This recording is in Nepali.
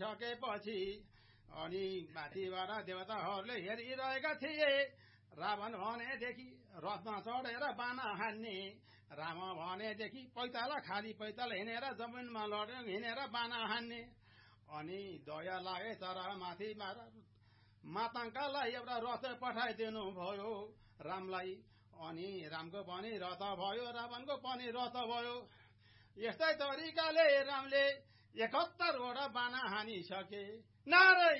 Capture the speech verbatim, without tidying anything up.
हानिसकेपछि अनि माथिबाट देवताहरूले हेरिरहेका थिए। रावण भनेदेखि रथमा चढेर बाना हान्ने, राम भनेदेखि पैताला खाली पैताला हिँडेर जमिनमा लडेर हिँडेर बाना हान्ने। अनि दया लागे तर माथिबाट माताङ्कालाई एउटा रथ पठाइदिनु भयो रामलाई। अनि रामको पनि रथ भयो, रावणको पनि रथ भयो। यस्तै तरिकाले रामले एकहत्तरवटा बाना हानिसके। नारायण